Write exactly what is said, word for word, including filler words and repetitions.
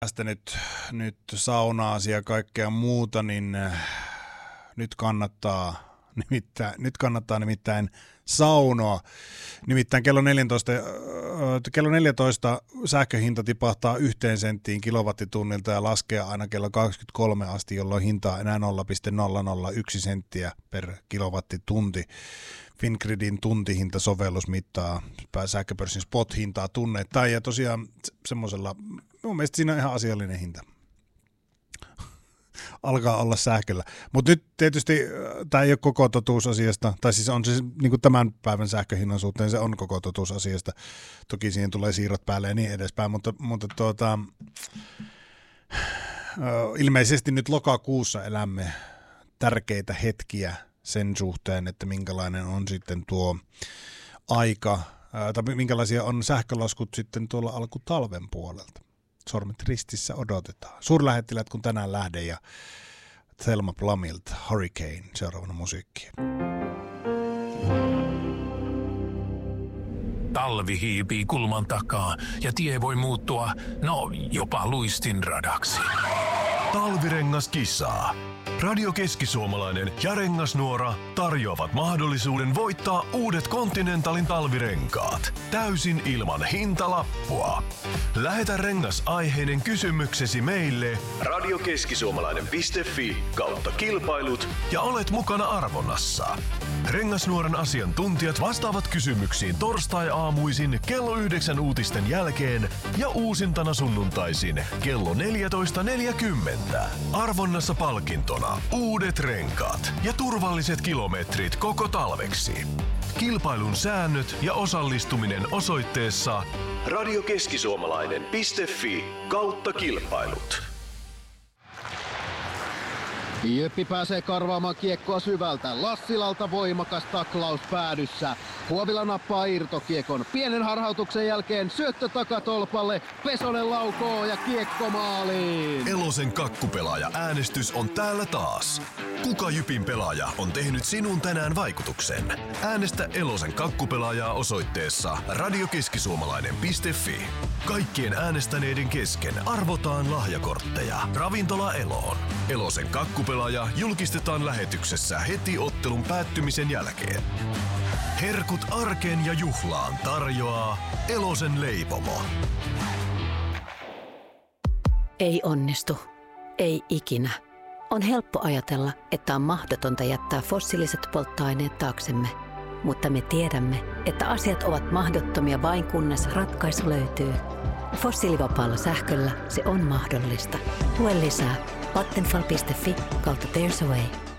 Tästä nyt, nyt sauna-asia ja kaikkea muuta, niin nyt kannattaa, nimittäin, nyt kannattaa nimittäin saunoa. Nimittäin kello neljätoista, kello neljätoista sähköhinta tipahtaa yhteen senttiin kilowattitunnilta ja laskee aina kello kaksikymmentäkolme asti, jolloin hinta on enää nolla pilkku nolla nolla yksi senttiä per kilowattitunti. Fingridin tuntihintasovellus mittaa sähköpörssin spot-hintaa tunneittain ja tosiaan semmoisella, mun mielestä siinä on ihan asiallinen hinta. Alkaa olla sähköllä. Mutta nyt tietysti tämä ei ole koko totuus asiasta, tai siis on se niin kuin tämän päivän sähköhinnan suhteen, se on koko totuus asiasta. Toki siihen tulee siirrot päälle ja niin edespäin, mutta, mutta tuota, ilmeisesti nyt lokakuussa elämme tärkeitä hetkiä sen suhteen, että minkälainen on sitten tuo aika, tai minkälaisia on sähkölaskut sitten tuolla alkutalven puolelta. Sormet ristissä odotetaan. Suurlähettilät kun tänään lähden ja Thelma Plumilta Hurricane seuraavana musiikkia. Talvi hiipii kulman takaa ja tie voi muuttua, no jopa luistinradaksi. Talvirengas kisaa. Radio Keski-Suomalainen ja Rengasnuora tarjoavat mahdollisuuden voittaa uudet Continentalin talvirenkaat täysin ilman hintalappua. Lähetä rengasaiheinen kysymyksesi meille radiokeskisuomalainen piste fi kautta kilpailut ja olet mukana arvonnassa. Rengasnuoren asiantuntijat vastaavat kysymyksiin torstai-aamuisin kello yhdeksän uutisten jälkeen ja uusintana sunnuntaisin kello neljätoista neljäkymmentä. Arvonnassa palkintona uudet renkaat ja turvalliset kilometrit koko talveksi. Kilpailun säännöt ja osallistuminen osoitteessa radiokeskisuomalainen piste fi kautta kilpailut. Jyppi pääsee karvaamaan kiekkoa syvältä. Lassilalta voimakas taklaus päädyssä. Huovila nappaa irtokiekon. Pienen harhautuksen jälkeen syöttö takatolpalle. Pesonen laukoo ja kiekko maaliin. Elosen kakkupelaaja äänestys on täällä taas. Kuka Jypin pelaaja on tehnyt sinun tänään vaikutuksen? Äänestä Elosen kakkupelaajaa osoitteessa radiokeskisuomalainen piste fi. Kaikkien äänestäneiden kesken arvotaan lahjakortteja. Ravintola Eloon. Elosen kakkupelaaja julkistetaan lähetyksessä heti ottelun päättymisen jälkeen. Herkut arkeen ja juhlaan tarjoaa Elosen leipomo. Ei onnistu. Ei ikinä. On helppo ajatella, että on mahdotonta jättää fossiiliset polttoaineet taaksemme. Mutta me tiedämme, että asiat ovat mahdottomia vain kunnes ratkaisu löytyy. Fossiilivapaalla sähköllä se on mahdollista. Lue lisää vattenfall piste fi kautta there's a way.